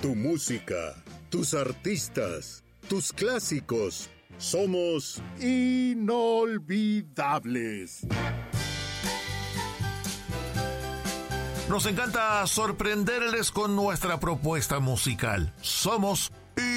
Tu música, tus artistas, tus clásicos. Somos inolvidables. Nos encanta sorprenderles con nuestra propuesta musical. Somos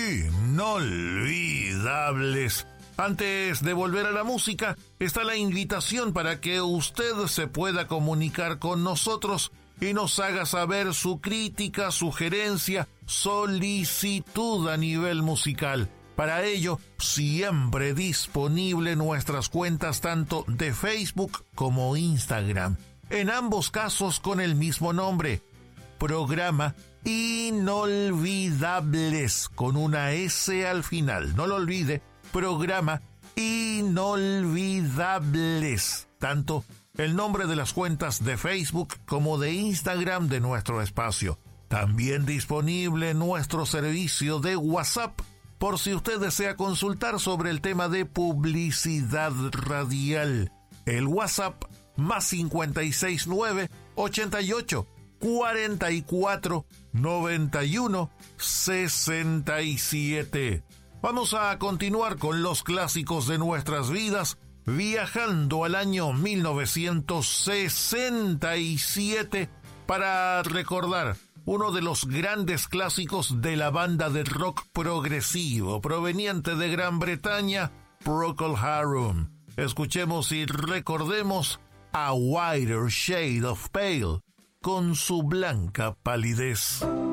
inolvidables. Antes de volver a la música, está la invitación para que usted se pueda comunicar con nosotros y nos haga saber su crítica, sugerencia, solicitud a nivel musical. Para ello, siempre disponible nuestras cuentas tanto de Facebook como Instagram. En ambos casos con el mismo nombre. Programa Inolvidables, con una S al final. No lo olvide, Programa Inolvidables. Tanto el nombre de las cuentas de Facebook como de Instagram de nuestro espacio. También disponible nuestro servicio de WhatsApp, por si usted desea consultar sobre el tema de publicidad radial. El WhatsApp más 569 88 44 91 67. Vamos a continuar con los clásicos de nuestras vidas, viajando al año 1967 para recordar uno de los grandes clásicos de la banda de rock progresivo proveniente de Gran Bretaña, Procol Harum. Escuchemos y recordemos A Whiter Shade of Pale, con su blanca palidez.